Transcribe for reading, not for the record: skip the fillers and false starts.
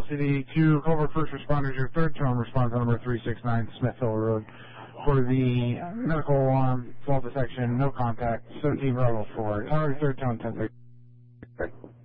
City to Culver First Responders. Your third tone response number 369 Smithville Road for the medical alarm, fault detection, no contact, 17 Bravo 4. Tower third tone 1030.